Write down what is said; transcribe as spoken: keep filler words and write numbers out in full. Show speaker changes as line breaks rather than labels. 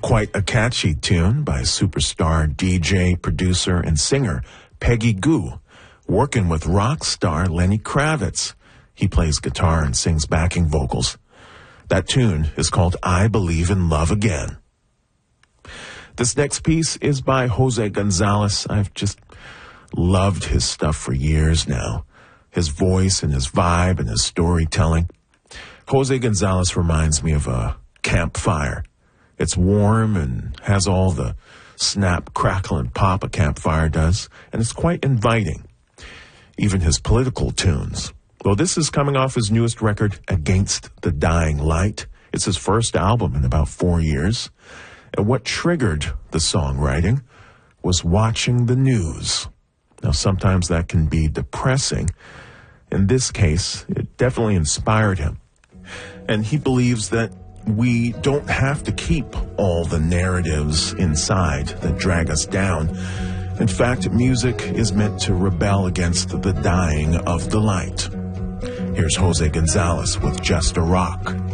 quite a catchy tune by superstar D J, producer, and singer Peggy Gou, working with rock star Lenny Kravitz. He plays guitar and sings backing vocals. That tune is called I Believe in Love Again. This next piece is by Jose Gonzalez. I've just loved his stuff for years now. His voice and his vibe and his storytelling. Jose Gonzalez reminds me of a campfire. It's warm and has all the snap, crackle, and pop a campfire does, and it's quite inviting. Even his political tunes. Well, this is coming off his newest record, Against the Dying Light. It's his first album in about four years. And what triggered the songwriting was watching the news. Now, sometimes that can be depressing. In this case, it definitely inspired him. And he believes that we don't have to keep all the narratives inside that drag us down. In fact, music is meant to rebel against the dying of the light. Here's Jose Gonzalez with Just a Rock.